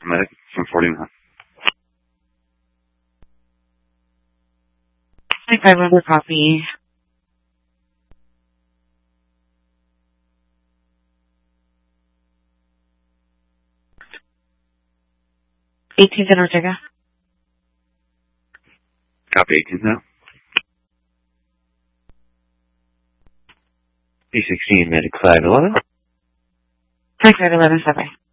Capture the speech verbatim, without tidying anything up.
Medic from forty-nine. twenty-five over copy. eighteenth and Ortega. Copy eighteenth now. B sixteen, Medic five eleven. Medic five eleven, bye-bye.